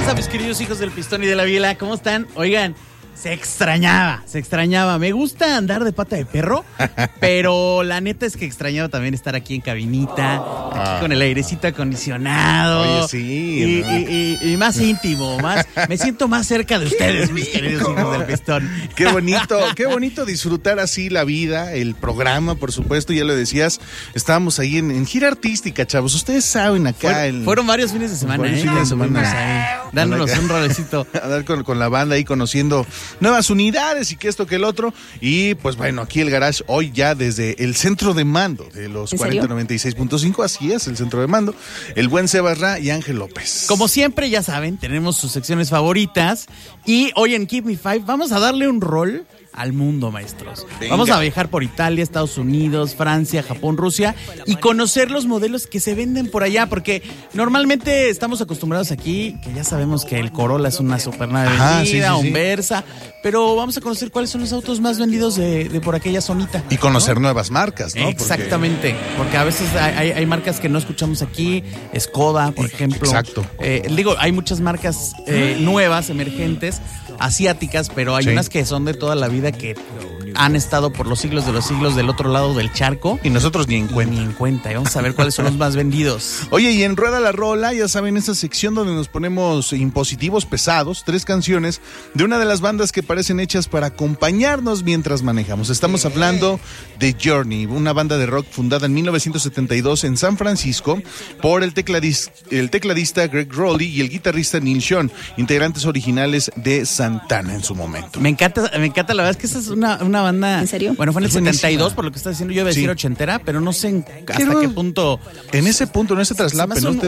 pasa, mis queridos hijos del Pistón y de la Biela? ¿Cómo están? Oigan, se extrañaba. Me gusta andar de pata de perro, pero la neta es que extrañaba también estar aquí en cabinita, aquí con el airecito acondicionado. Oye, sí. Y más íntimo, me siento más cerca de ustedes, mis queridos hijos del Pistón. Qué bonito disfrutar así la vida, el programa, por supuesto, ya lo decías, estábamos ahí en gira artística, chavos. Ustedes saben acá. Fueron varios fines de semana, dándonos un rolecito. A dar con la banda ahí, conociendo nuevas unidades y que esto que el otro. Y pues bueno, aquí el Garage hoy ya desde el centro de mando de los 4096.5, así es, el centro de mando, el buen Sebas Ra y Ángel López. Como siempre, ya saben, tenemos sus secciones favoritas y hoy en Keep Me Five vamos a darle un rol al mundo, maestros. Venga. Vamos a viajar por Italia, Estados Unidos, Francia, Japón, Rusia y conocer los modelos que se venden por allá, porque normalmente estamos acostumbrados aquí, que ya sabemos que el Corolla es una supernave vendida, un Versa, pero vamos a conocer cuáles son los autos más vendidos de por aquella zonita. Y conocer nuevas marcas, ¿no? Exactamente, porque a veces hay marcas que no escuchamos aquí, Skoda, por ejemplo. Exacto. Hay muchas marcas nuevas, emergentes, asiáticas, pero hay unas que son de toda la vida que han estado por los siglos de los siglos del otro lado del charco. Y nosotros ni en cuenta. Y vamos a ver cuáles son los más vendidos. Oye, y en Rueda la Rola, ya saben, esa sección donde nos ponemos impositivos pesados, 3 canciones de una de las bandas que parecen hechas para acompañarnos mientras manejamos. Estamos hablando de Journey, una banda de rock fundada en 1972 en San Francisco por el tecladista Greg Rowley y el guitarrista Neil Schon, integrantes originales de Santana en su momento. Me encanta, la verdad es que esa es una banda. ¿En serio? Bueno, fue en el Es 72, por lo que estás diciendo, yo iba a decir ochentera, pero no sé hasta qué punto. En ese traslape, ¿no?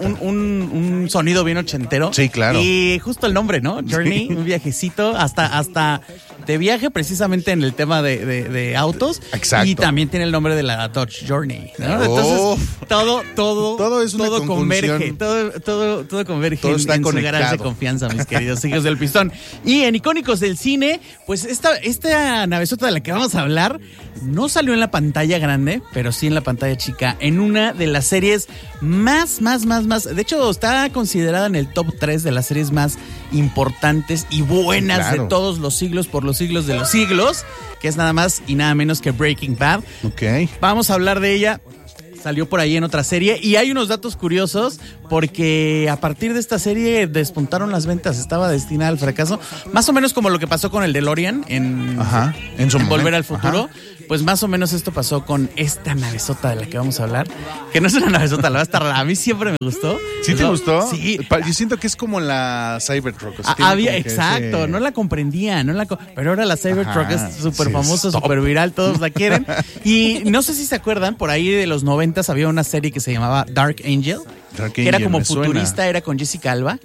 Un sonido bien ochentero. Sí, claro. Y justo el nombre, ¿no? Journey, un viajecito, hasta de viaje precisamente en el tema de autos. Exacto. Y también tiene el nombre de la Dodge Journey, ¿no? Entonces, todo es una converge, todo converge todo está en su conectado. garage de confianza, mis queridos hijos del Pistón. Y en Icónicos del Cine, pues esta navezota de la que vamos a hablar no salió en la pantalla grande, pero sí en la pantalla chica, en una de las series más, de hecho está considerada en el top 3 de las series más importantes y buenas de todos los siglos, por los siglos de los siglos, que es nada más y nada menos que Breaking Bad. Ok. Vamos a hablar de ella. Salió por ahí en otra serie y hay unos datos curiosos porque a partir de esta serie despuntaron las ventas, estaba destinada al fracaso, más o menos como lo que pasó con el DeLorean en Volver al Futuro. Ajá. Pues más o menos esto pasó con esta navezota de la que vamos a hablar, que no es una navezota, la va a estar rara. A mí siempre me gustó. ¿Sí te gustó? Sí. Yo siento que es como la Cybertruck. Exacto, no la comprendía, pero ahora la Cybertruck es súper famosa, súper viral, todos la quieren. Y no sé si se acuerdan, por ahí de los 90s había una serie que se llamaba Dark Angel, que era como futurista, era con Jessica Alba.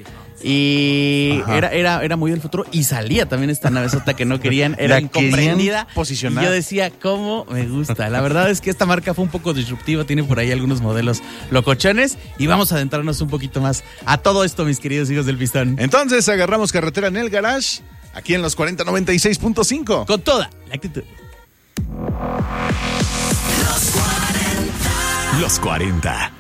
Y era muy del futuro y salía también esta navezota que no querían, era incomprendida. Posicionar. Y yo decía, ¿cómo me gusta? La verdad es que esta marca fue un poco disruptiva, tiene por ahí algunos modelos locochones y vamos a adentrarnos un poquito más a todo esto, mis queridos hijos del Pistón. Entonces agarramos carretera en el Garage, aquí en los 4096.5. Con toda la actitud. Los 40